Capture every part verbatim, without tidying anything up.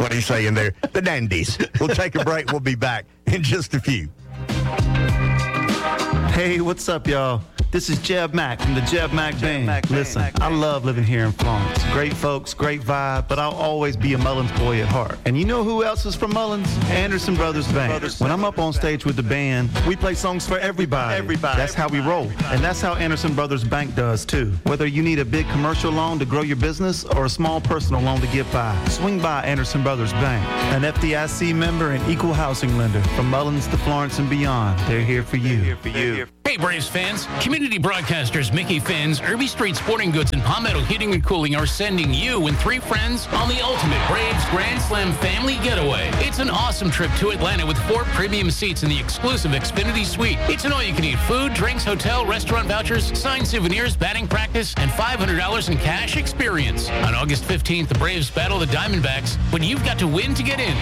what he's saying there. The dandies. We'll take a break. We'll be back in just a few. Hey, what's up, y'all? This is Jeb Mack from the Jeb Mack Jeb Band. Mack Listen, Mack I love living here in Florence. Great folks, great vibe, but I'll always be a Mullins boy at heart. And you know who else is from Mullins? Anderson Brothers Band. Brothers. When I'm up on stage with the band, we play songs for everybody. Everybody. That's how we roll. And that's how Anderson Brothers Bank does, too. Whether you need a big commercial loan to grow your business or a small personal loan to get by, swing by Anderson Brothers Bank. An F D I C member and equal housing lender. From Mullins to Florence and beyond, they're here for you. They're here for you. Hey, Braves fans. Community broadcasters Mickey Finn's, Irby Street Sporting Goods, and Palmetto Heating and Cooling are sending you and three friends on the ultimate Braves Grand Slam family getaway. It's an awesome trip to Atlanta with four premium seats in the exclusive Xfinity Suite. It's an all-you-can-eat food, drinks, hotel, restaurant vouchers, signed souvenirs, batting practice, and five hundred dollars in cash experience. On August fifteenth, the Braves battle the Diamondbacks, but you've got to win to get in.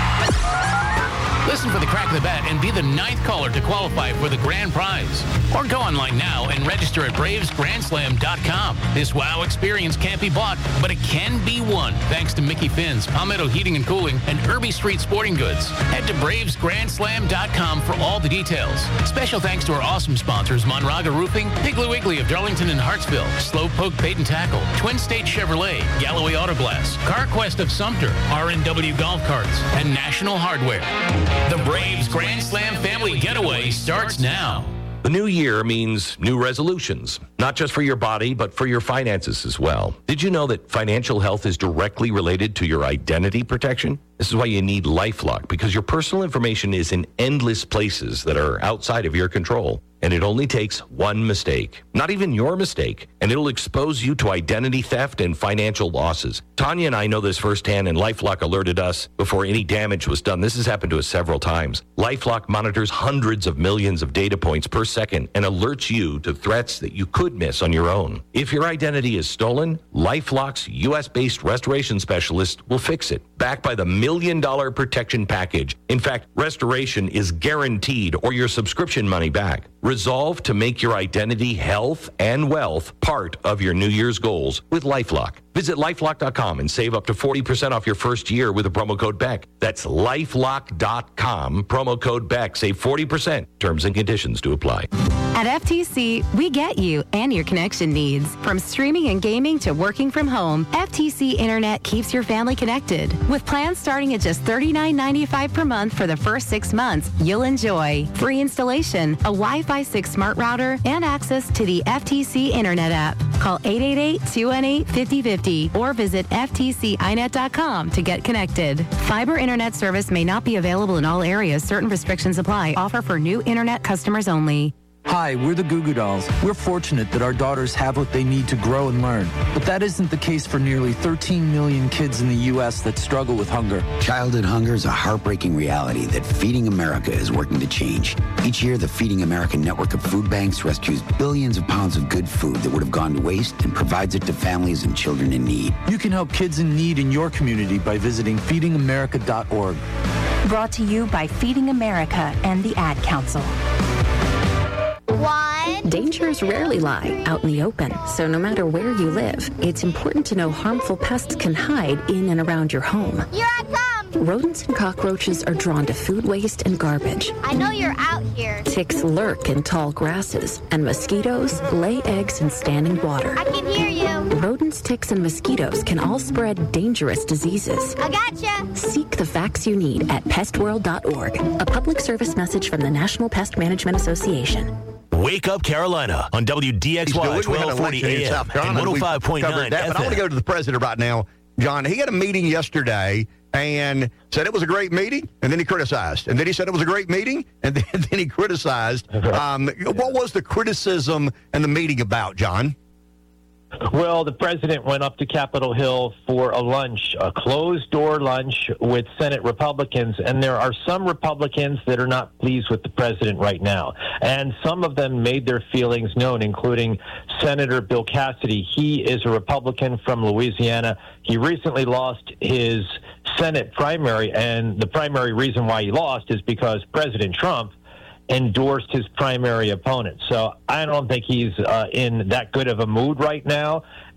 Listen for the crack of the bat and be the ninth caller to qualify for the grand prize. Or go online now and register at braves grand slam dot com. This wow experience can't be bought, but it can be won thanks to Mickey Finn's, Palmetto Heating and Cooling, and Irby Street Sporting Goods. Head to braves grand slam dot com for all the details. Special thanks to our awesome sponsors, Monraga Roofing, Piggly Wiggly of Darlington and Hartsville, Slowpoke Bait and Tackle, Twin State Chevrolet, Galloway Auto Glass, CarQuest of Sumter, R and W Golf Carts, and National Hardware. The Braves Grand Slam family getaway starts now. The new year means new resolutions, not just for your body, but for your finances as well. Did you know that financial health is directly related to your identity protection? This is why you need LifeLock, because your personal information is in endless places that are outside of your control. And it only takes one mistake, not even your mistake, and it'll expose you to identity theft and financial losses. Tanya and I know this firsthand, and LifeLock alerted us before any damage was done. This has happened to us several times. LifeLock monitors hundreds of millions of data points per second and alerts you to threats that you could miss on your own. If your identity is stolen, LifeLock's U S-based restoration specialist will fix it, backed by the million dollar protection package. In fact, restoration is guaranteed or your subscription money back. Resolve to make your identity, health, and wealth part of your New Year's goals with LifeLock. Visit lifelock dot com and save up to forty percent off your first year with the promo code Beck. That's lifelock dot com, promo code Beck. Save forty percent. Terms and conditions to apply. At F T C, we get you and your connection needs. From streaming and gaming to working from home, F T C Internet keeps your family connected. With plans starting at just thirty-nine ninety-five per month for the first six months, you'll enjoy free installation, a Wi-Fi six smart router, and access to the F T C Internet app. Call eight eight eight, two one eight, five oh five oh or visit F T C I net dot com to get connected. Fiber Internet service may not be available in all areas. Certain restrictions apply. Offer for new Internet customers only. Hi, we're the Goo Goo Dolls. We're fortunate that our daughters have what they need to grow and learn. But that isn't the case for nearly thirteen million kids in the U S that struggle with hunger. Childhood hunger is a heartbreaking reality that Feeding America is working to change. Each year, the Feeding America network of food banks rescues billions of pounds of good food that would have gone to waste and provides it to families and children in need. You can help kids in need in your community by visiting feeding america dot org. Brought to you by Feeding America and the Ad Council. One. Dangers rarely lie out in the open, so no matter where you live, it's important to know harmful pests can hide in and around your home. Here I come! Rodents and cockroaches are drawn to food waste and garbage. I know you're out here. Ticks lurk in tall grasses, and mosquitoes lay eggs in standing water. I can hear you. Rodents, ticks, and mosquitoes can all spread dangerous diseases. I gotcha. Seek the facts you need at pest world dot org. A public service message from the National Pest Management Association. Wake Up Carolina on W D X Y twelve forty A M and one oh five point nine that, F M. But I want to go to the president right now, John. He had a meeting yesterday and said it was a great meeting, and then he criticized. And then he said it was a great meeting, and then, then he criticized. Um, what was the criticism and the meeting about, John? Well, the president went up to Capitol Hill for a lunch, a closed-door lunch with Senate Republicans, and there are some Republicans that are not pleased with the president right now. And some of them made their feelings known, including Senator Bill Cassidy. He is a Republican from Louisiana. He recently lost his Senate primary, and the primary reason why he lost is because President Trump endorsed his primary opponent. So I don't think he's uh, in that good of a mood right now.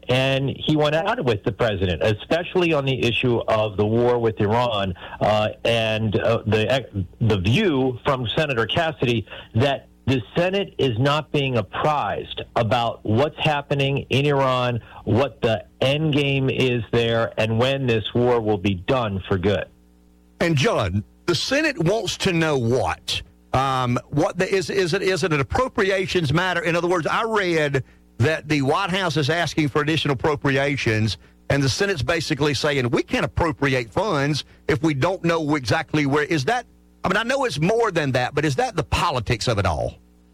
and he went out with the president, especially on the issue of the war with Iran uh, and uh, the the view from Senator Cassidy that the Senate is not being apprised about what's happening in Iran, what the end game is there, and when this war will be done for good. And John, the Senate wants to know what? Um, what the, is is it is it an appropriations matter? In other words, I read that the White House is asking for additional appropriations, and the Senate's basically saying we can't appropriate funds if we don't know exactly where. Is that? I mean, I know it's more than that, but is that the politics of it all?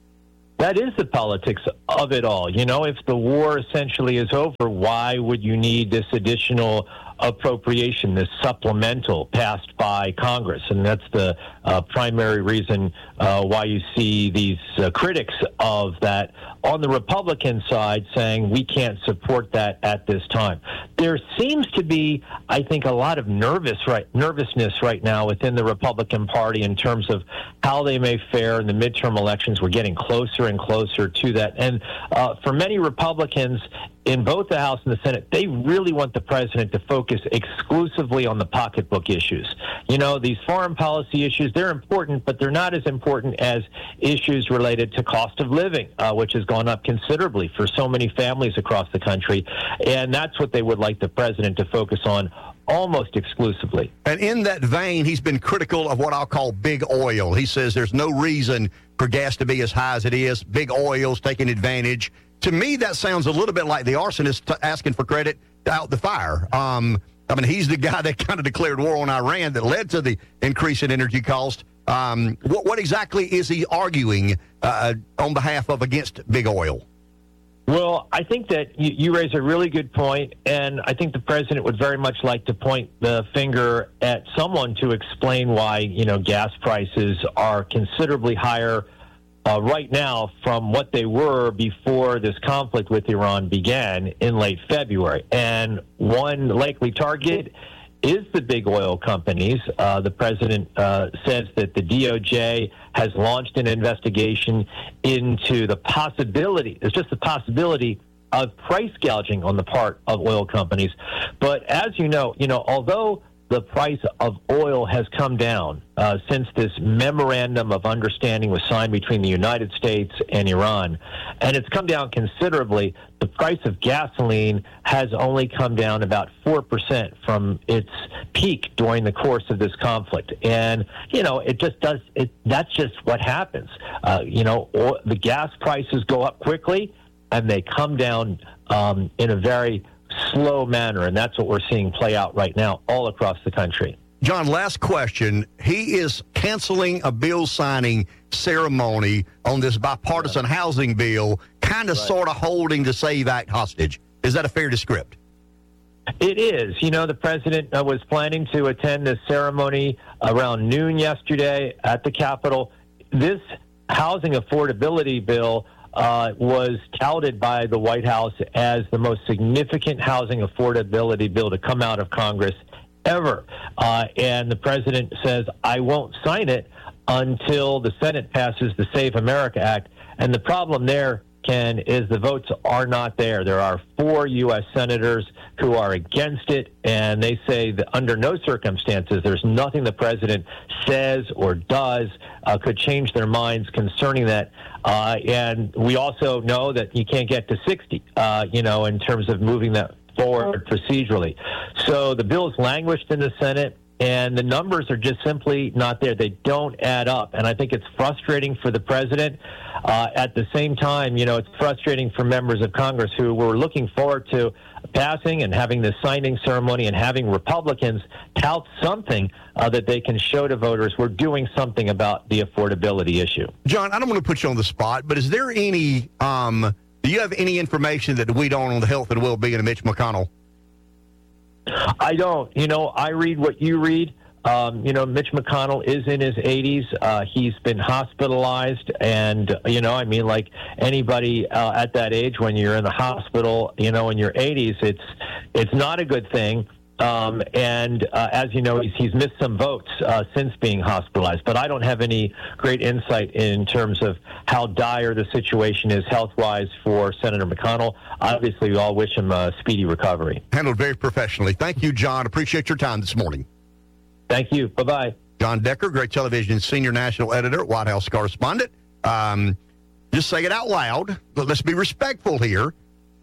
That is the politics of it all. You know, if the war essentially is over, why would you need this additional appropriation, this supplemental passed by Congress? And that's the uh, primary reason uh, why you see these uh, critics of that on the Republican side saying we can't support that at this time. There seems to be, I think, a lot of nervous right, nervousness right now within the Republican Party in terms of how they may fare in the midterm elections. We're getting closer and closer to that. And uh, for many Republicans in both the House and the Senate, they really want the president to focus exclusively on the pocketbook issues. You know, these foreign policy issues, they're important, but they're not as important as issues related to cost of living, uh, which has gone up considerably for so many families across the country. And that's what they would like the president to focus on almost exclusively. And in that vein, he's been critical of what I'll call big oil. He says there's no reason for gas to be as high as it is. Big oil's taking advantage. To me, that sounds a little bit like the arsonist t- asking for credit to out the fire. Um, I mean, he's the guy that kind of declared war on Iran that led to the increase in energy cost. Um, what, what exactly is he arguing uh, on behalf of against big oil? Well, I think that you, you raise a really good point, and I think the president would very much like to point the finger at someone to explain why, you know, gas prices are considerably higher uh, right now from what they were before this conflict with Iran began in late February. And one likely target is the big oil companies. Uh, the president uh, says that the D O J has launched an investigation into the possibility, it's just the possibility of price gouging on the part of oil companies. But as you know, you know, although the price of oil has come down uh, since this memorandum of understanding was signed between the United States and Iran, and it's come down considerably, the price of gasoline has only come down about four percent from its peak during the course of this conflict. And, you know, it just does, it, that's just what happens. Uh, you know, oil, the gas prices go up quickly, and they come down um, in a very slow manner, and that's what we're seeing play out right now all across the country. John, last question. He is canceling a bill signing ceremony on this bipartisan yeah. housing bill, kind of right. sort of holding the SAVE Act hostage. Is that a fair description? It is. You know, the president uh, was planning to attend this ceremony around noon yesterday at the Capitol. This housing affordability bill Uh, was touted by the White House as the most significant housing affordability bill to come out of Congress ever. Uh, and the president says, I won't sign it until the Senate passes the Save America Act. And the problem there, Ken, is the votes are not there. There are four U S senators who are against it, and they say that under no circumstances, there's nothing the president says or does uh, could change their minds concerning that. Uh, and we also know that you can't get to sixty, uh, you know, in terms of moving that forward procedurally. So the bill's languished in the Senate, and the numbers are just simply not there. They don't add up. And I think it's frustrating for the president. Uh, at the same time, you know, it's frustrating for members of Congress who were looking forward to passing and having the signing ceremony and having Republicans tout something uh, that they can show to voters. We're doing something about the affordability issue. John, I don't want to put you on the spot, but is there any, um, do you have any information that we don't on the health and well-being of Mitch McConnell? I don't. You know, I read what you read. Um, you know, Mitch McConnell is in his eighties. Uh, he's been hospitalized. And, you know, I mean, like anybody uh, at that age, when you're in the hospital, you know, in your eighties, it's it's not a good thing. Um, and uh, as you know, he's, he's missed some votes uh, since being hospitalized. But I don't have any great insight in terms of how dire the situation is health-wise for Senator McConnell. Obviously, we all wish him a speedy recovery. Handled very professionally. Thank you, John. Appreciate your time this morning. Thank you. Bye-bye. John Decker, great television senior national editor, White House correspondent. Um, just say it out loud. But let's be respectful here.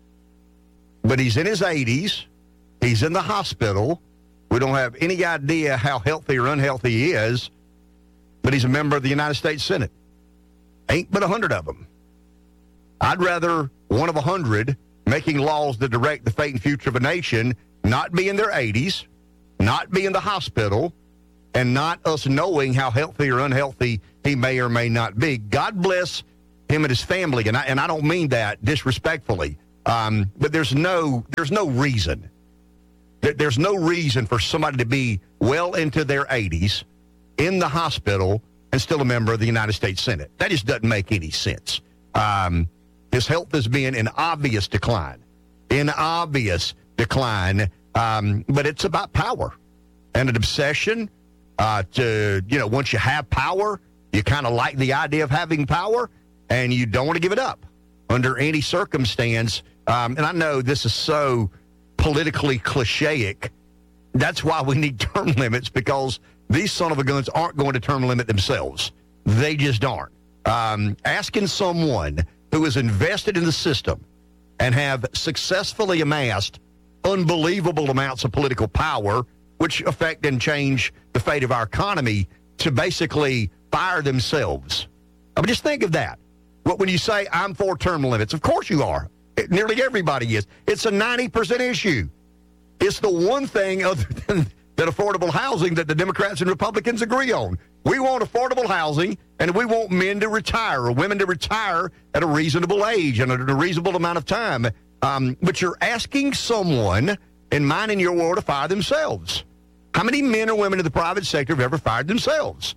But he's in his eighties. He's in the hospital. We don't have any idea how healthy or unhealthy he is, but he's a member of the United States Senate. Ain't but a hundred of them. I'd rather one of a hundred making laws that direct the fate and future of a nation not be in their eighties, not be in the hospital, and not us knowing how healthy or unhealthy he may or may not be. God bless him and his family, and I, and I don't mean that disrespectfully, um, but there's no there's no reason. There's no reason for somebody to be well into their eighties in the hospital and still a member of the United States Senate. That just doesn't make any sense. Um, his health has been in obvious decline, in obvious decline, um, but it's about power and an obsession uh, to, you know, once you have power, you kind of like the idea of having power, and you don't want to give it up under any circumstance. Um, and I know this is so politically clichéic. That's why we need term limits, because these son of a guns aren't going to term limit themselves. They just aren't. Um, asking someone who is invested in the system and have successfully amassed unbelievable amounts of political power, which affect and change the fate of our economy, to basically fire themselves. I mean, just think of that. When you say, I'm for term limits, of course you are. It, nearly everybody is. It's a ninety percent issue. It's the one thing other than, than affordable housing that the Democrats and Republicans agree on. We want affordable housing, and we want men to retire or women to retire at a reasonable age and at a reasonable amount of time. Um, but you're asking someone in mine and your world to fire themselves. How many men or women in the private sector have ever fired themselves?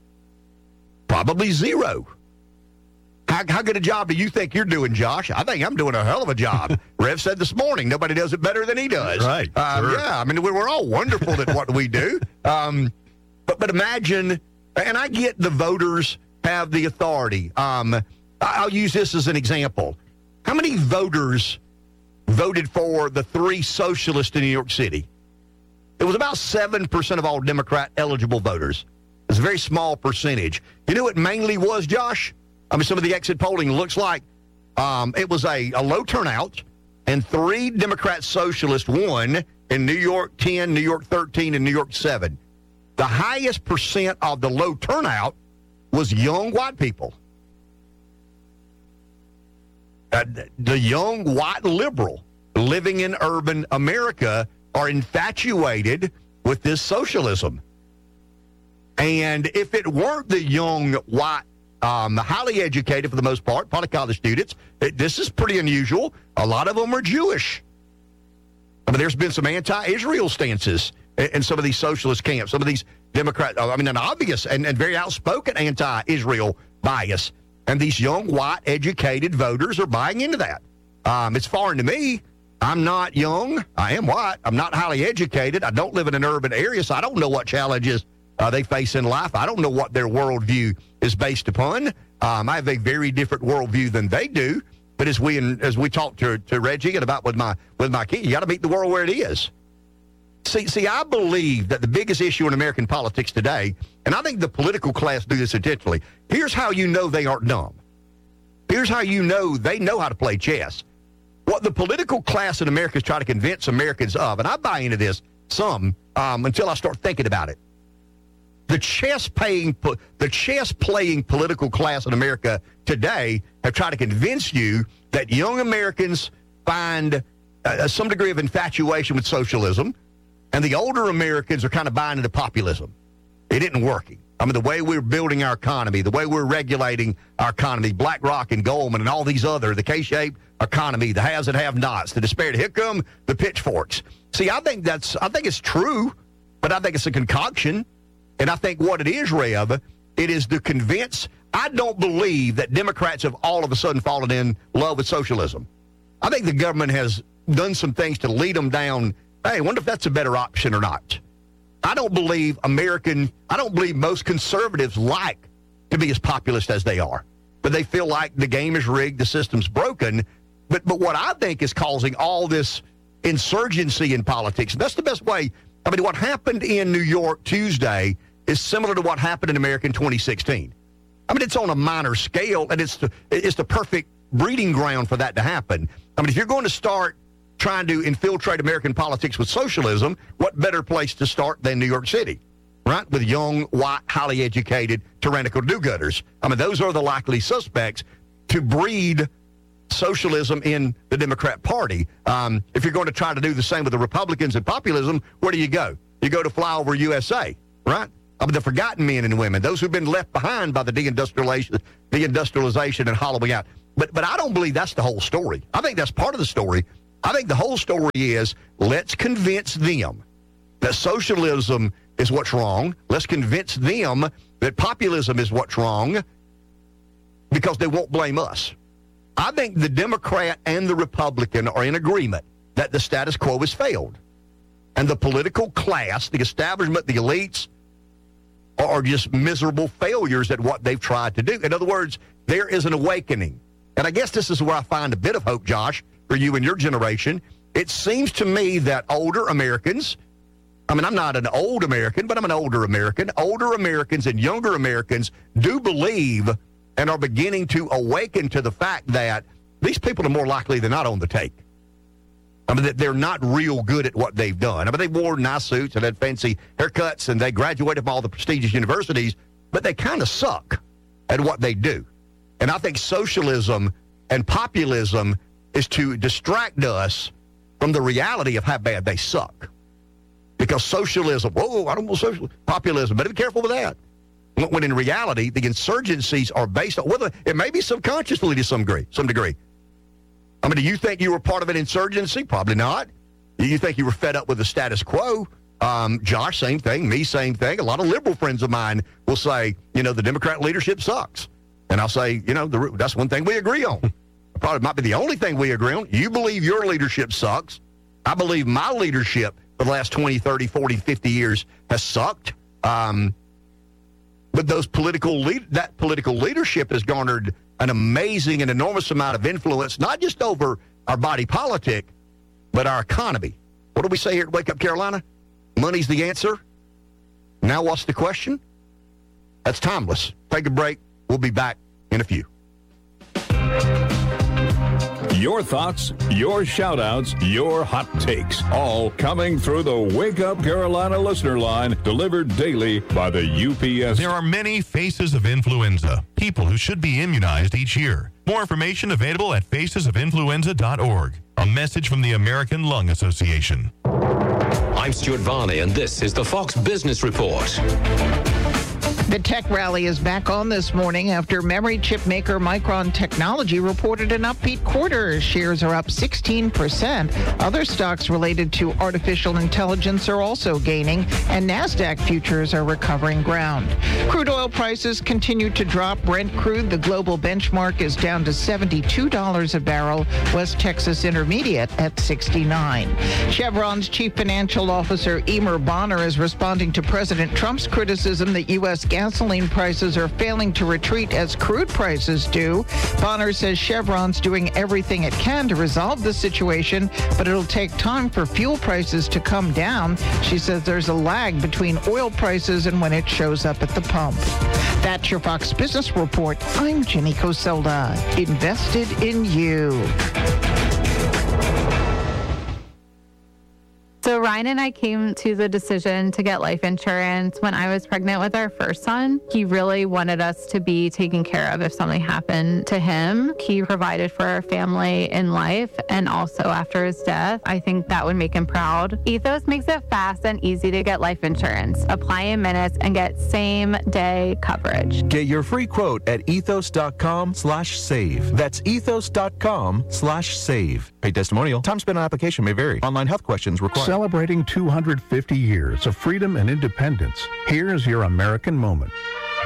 Probably zero. How, how good a job do you think you're doing, Josh? I think I'm doing a hell of a job. Rev said this morning, nobody does it better than he does. Right. Um, sure. Yeah, I mean, we're all wonderful at what we do. Um, but, but imagine, and I get the voters have the authority. Um, I'll use this as an example. How many voters voted for the three socialists in New York City? It was about seven percent of all Democrat-eligible voters. It's a very small percentage. You know what mainly was, Josh? I mean, some of the exit polling looks like um, it was a, a low turnout, and three Democrat socialists won in New York ten, New York thirteen, and New York seven. The highest percent of the low turnout was young white people. Uh, the young white liberal living in urban America are infatuated with this socialism. And if it weren't the young white Um, highly educated for the most part, probably college students. It, this is pretty unusual. A lot of them are Jewish. I mean, there's been some anti-Israel stances in, in some of these socialist camps, some of these Democrat, I mean, an obvious and, and very outspoken anti-Israel bias. And these young, white, educated voters are buying into that. Um, it's foreign to me. I'm not young. I am white. I'm not highly educated. I don't live in an urban area, so I don't know what challenges Uh, they face in life. I don't know what their worldview is based upon. Um, I have a very different worldview than they do. But as we as we talked to, to Reggie and about with my with my kid, you got to meet the world where it is. See, see, I believe that the biggest issue in American politics today, and I think the political class do this intentionally. Here's how you know they aren't dumb. Here's how you know they know how to play chess. What the political class in America is trying to convince Americans of, and I buy into this some um, until I start thinking about it. The chess playing, the chess playing political class in America today have tried to convince you that young Americans find uh, some degree of infatuation with socialism, and the older Americans are kind of buying into populism. It isn't working. I mean, the way we're building our economy, the way we're regulating our economy, BlackRock and Goldman and all these other, the K-shaped economy, the haves and have-nots, the disparity. Here come the pitchforks. See, I think that's, I think it's true, but I think it's a concoction. And I think what it is, Rev, it is to convince. I don't believe that Democrats have all of a sudden fallen in love with socialism. I think the government has done some things to lead them down hey, I wonder if that's a better option or not. I don't believe American, I don't believe most conservatives like to be as populist as they are. But they feel like the game is rigged, the system's broken. But but what I think is causing all this insurgency in politics, and that's the best way. I mean, what happened in New York Tuesday is similar to what happened in America in twenty sixteen. I mean, it's on a minor scale, and it's the, it's the perfect breeding ground for that to happen. I mean, if you're going to start trying to infiltrate American politics with socialism, what better place to start than New York City, right? With young, white, highly educated, tyrannical do-gooders. I mean, those are the likely suspects to breed socialism in the Democrat Party. Um, if you're going to try to do the same with the Republicans and populism, where do you go? You go to flyover U S A, right? I mean, the forgotten men and women, those who've been left behind by the deindustrialization, deindustrialization and hollowing out. But but I don't believe that's the whole story. I think that's part of the story. I think the whole story is let's convince them that socialism is what's wrong. Let's convince them that populism is what's wrong because they won't blame us. I think the Democrat and the Republican are in agreement that the status quo has failed. And the political class, the establishment, the elites, are just miserable failures at what they've tried to do. In other words, there is an awakening. And I guess this is where I find a bit of hope, Josh, for you and your generation. It seems to me that older Americans, I mean, I'm not an old American, but I'm an older American. Older Americans and younger Americans do believe and are beginning to awaken to the fact that these people are more likely than not on the take. I mean, that they're not real good at what they've done. I mean, they wore nice suits and had fancy haircuts, and they graduated from all the prestigious universities, but they kind of suck at what they do. And I think socialism and populism is to distract us from the reality of how bad they suck. Because socialism, whoa, I don't want socialism, populism, better be careful with that. When in reality, the insurgencies are based on, whether it may be subconsciously to some degree, some degree. I mean, do you think you were part of an insurgency? Probably not. Do you think you were fed up with the status quo? Um, Josh, same thing. Me, same thing. A lot of liberal friends of mine will say, you know, the Democrat leadership sucks. And I'll say, you know, the, that's one thing we agree on. Probably might be the only thing we agree on. You believe your leadership sucks. I believe my leadership for the last twenty, thirty, forty, fifty years has sucked. Um, but those political lead, that political leadership has garnered an amazing and enormous amount of influence, not just over our body politic, but our economy. What do we say here at Wake Up Carolina? Money's the answer. Now what's the question? That's timeless. Take a break. We'll be back in a few. Your thoughts, your shout-outs, your hot takes, all coming through the Wake Up Carolina listener line, delivered daily by the U P S. There are many faces of influenza, people who should be immunized each year. More information available at faces of influenza dot org. A message from the American Lung Association. I'm Stuart Varney, and this is the Fox Business Report. The tech rally is back on this morning after memory chip maker Micron Technology reported an upbeat quarter. Shares are up sixteen percent. Other stocks related to artificial intelligence are also gaining, and NASDAQ futures are recovering ground. Crude oil prices continue to drop. Brent crude, the global benchmark, is down to seventy-two dollars a barrel. West Texas Intermediate at sixty-nine dollars. Chevron's chief financial officer Eimear Bonner is responding to President Trump's criticism that U S gasoline prices are failing to retreat as crude prices do. Bonner says Chevron's doing everything it can to resolve the situation, but it'll take time for fuel prices to come down. She says there's a lag between oil prices and when it shows up at the pump. That's your Fox Business Report. I'm Jenny Coselda. Invested in you. So Ryan and I came to the decision to get life insurance when I was pregnant with our first son. He really wanted us to be taken care of if something happened to him. He provided for our family in life and also after his death. I think that would make him proud. Ethos makes it fast and easy to get life insurance. Apply in minutes and get same-day coverage. Get your free quote at ethos.com slash save. That's ethos.com slash save. Paid testimonial. Time spent on application may vary. Online health questions required. Celebrating two hundred fifty years of freedom and independence, here's your American moment.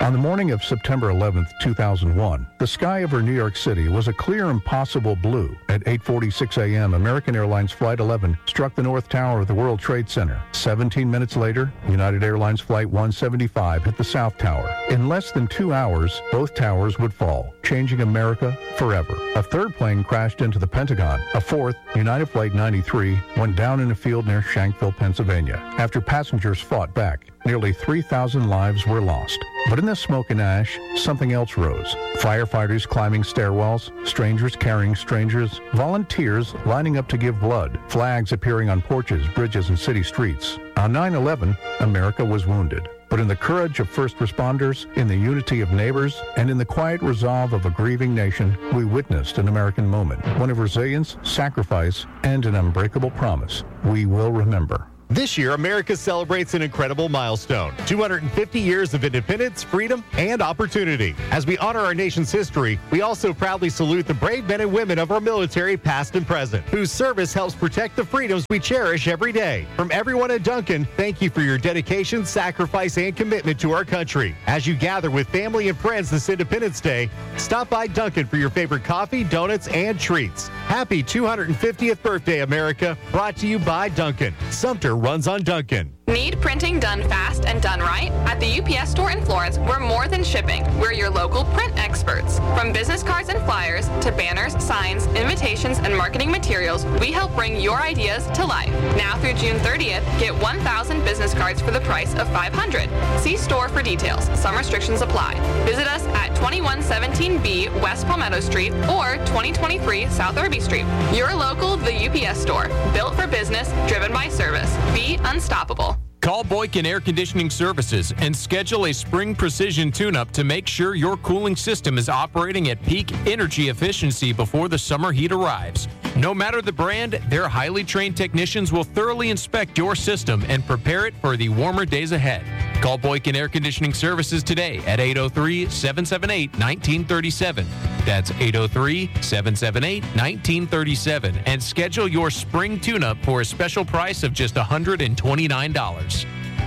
On the morning of September eleventh, two thousand one, the sky over New York City was a clear, impossible blue. At eight forty-six a.m., American Airlines Flight eleven struck the North Tower of the World Trade Center. seventeen minutes later, United Airlines Flight one seventy-five hit the South Tower. In less than two hours, both towers would fall, changing America forever. A third plane crashed into the Pentagon. A fourth, United Flight ninety-three, went down in a field near Shankville, Pennsylvania. After passengers fought back, nearly three thousand lives were lost. But in the smoke and ash, something else rose. Firefighters climbing stairwells, strangers carrying strangers, volunteers lining up to give blood, flags appearing on porches, bridges, and city streets. On nine eleven, America was wounded. But in the courage of first responders, in the unity of neighbors, and in the quiet resolve of a grieving nation, we witnessed an American moment, one of resilience, sacrifice, and an unbreakable promise. We will remember. This year, America celebrates an incredible milestone, two hundred fifty years of independence, freedom, and opportunity. As we honor our nation's history, we also proudly salute the brave men and women of our military, past and present, whose service helps protect the freedoms we cherish every day. From everyone at Dunkin', thank you for your dedication, sacrifice, and commitment to our country. As you gather with family and friends this Independence Day, stop by Dunkin' for your favorite coffee, donuts, and treats. Happy two hundred fiftieth birthday, America, brought to you by Dunkin'. Sumter runs on Dunkin'. Need printing done fast and done right? At the U P S store in Florence, we're more than shipping. We're your local print experts. From business cards and flyers to banners, signs, invitations, and marketing materials, we help bring your ideas to life. Now through June thirtieth, get one thousand business cards for the price of five hundred. See store for details. Some restrictions apply. Visit us at twenty-one seventeen B West Palmetto Street or twenty twenty-three South Irby Street. Your local, the U P S store. Built for business, driven by service. Be unstoppable. Call Boykin Air Conditioning Services and schedule a spring precision tune-up to make sure your cooling system is operating at peak energy efficiency before the summer heat arrives. No matter the brand, their highly trained technicians will thoroughly inspect your system and prepare it for the warmer days ahead. Call Boykin Air Conditioning Services today at eight oh three, seven seven eight, one nine three seven. That's eight oh three, seven seven eight, one nine three seven and schedule your spring tune-up for a special price of just one hundred twenty-nine dollars.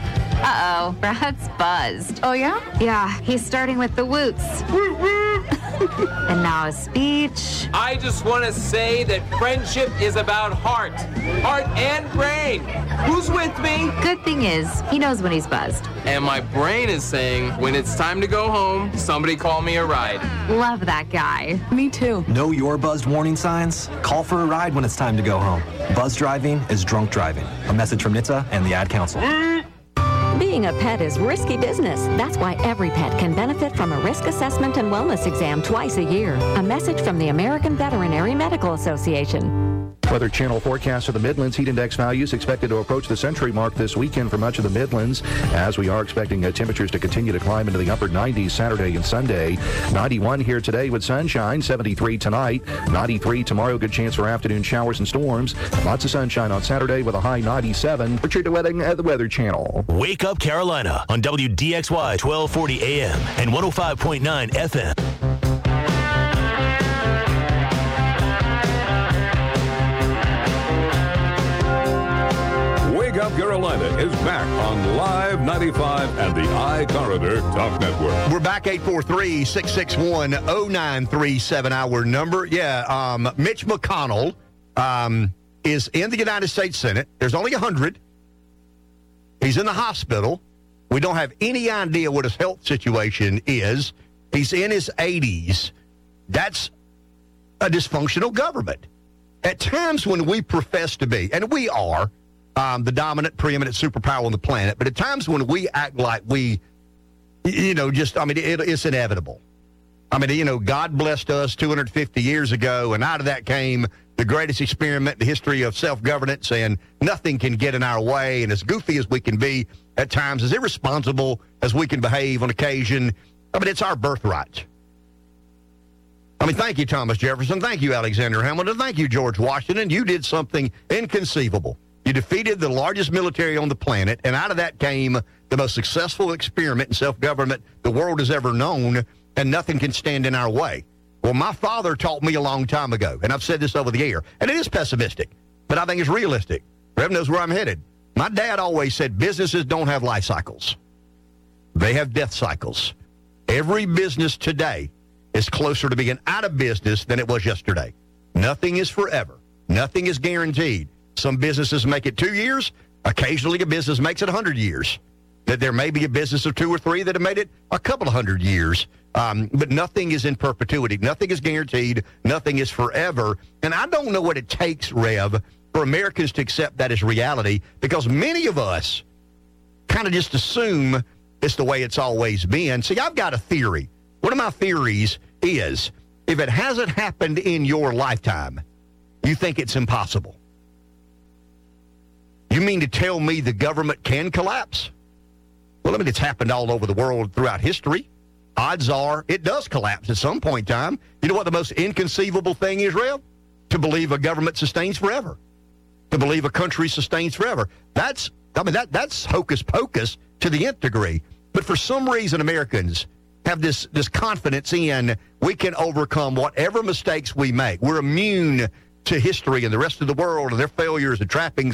Uh-oh, Brad's buzzed. Oh, yeah? Yeah, he's starting with the woots. And now a speech. I just want to say that friendship is about heart. Heart and brain. Who's with me? Good thing is, he knows when he's buzzed. And my brain is saying, when it's time to go home, somebody call me a ride. Love that guy. Me too. Know your buzzed warning signs? Call for a ride when it's time to go home. Buzz driving is drunk driving. A message from N H T S A and the Ad Council. Being a pet is risky business. That's why every pet can benefit from a risk assessment and wellness exam twice a year. A message from the American Veterinary Medical Association. Weather Channel forecast for the Midlands. Heat index values expected to approach the century mark this weekend for much of the Midlands, as we are expecting uh, temperatures to continue to climb into the upper nineties Saturday and Sunday. ninety-one here today with sunshine, seventy-three tonight, ninety-three tomorrow. Good chance for afternoon showers and storms. Lots of sunshine on Saturday with a high ninety-seven. Richard Wedding at the Weather Channel. Wake Up Carolina on W D X Y twelve forty A M and one oh five point nine F M. Wake Up Carolina is back on Live ninety-five and the iCorridor Talk Network. We're back, eight four three, six six one, oh nine three seven, our number. Yeah, um, Mitch McConnell um, is in the United States Senate. There's only one hundred. He's in the hospital. We don't have any idea what his health situation is. He's in his eighties. That's a dysfunctional government. At times when we profess to be, and we are, Um, the dominant, preeminent superpower on the planet. But at times when we act like we, you know, just, I mean, it, it's inevitable. I mean, you know, God blessed us two hundred fifty years ago, and out of that came the greatest experiment in the history of self-governance, and nothing can get in our way. And as goofy as we can be at times, as irresponsible as we can behave on occasion, I mean, it's our birthright. I mean, thank you, Thomas Jefferson. Thank you, Alexander Hamilton. Thank you, George Washington. You did something inconceivable. You defeated the largest military on the planet, and out of that came the most successful experiment in self-government the world has ever known, and nothing can stand in our way. Well, my father taught me a long time ago, and I've said this over the air, and it is pessimistic, but I think it's realistic. Rev knows where I'm headed. My dad always said businesses don't have life cycles. They have death cycles. Every business today is closer to being out of business than it was yesterday. Nothing is forever. Nothing is guaranteed. Some businesses make it two years. Occasionally, a business makes it one hundred years. That there may be a business of two or three that have made it a couple of hundred years. Um, but nothing is in perpetuity. Nothing is guaranteed. Nothing is forever. And I don't know what it takes, Rev, for Americans to accept that as reality, because many of us kind of just assume it's the way it's always been. See, I've got a theory. One of my theories is, if it hasn't happened in your lifetime, you think it's impossible. You mean to tell me the government can collapse? Well, I mean, it's happened all over the world throughout history. Odds are it does collapse at some point in time. You know what the most inconceivable thing is, Rev? To believe a government sustains forever. To believe a country sustains forever. That's, I mean, that that's hocus pocus to the nth degree. But for some reason, Americans have this, this confidence in we can overcome whatever mistakes we make. We're immune to history and the rest of the world and their failures and trappings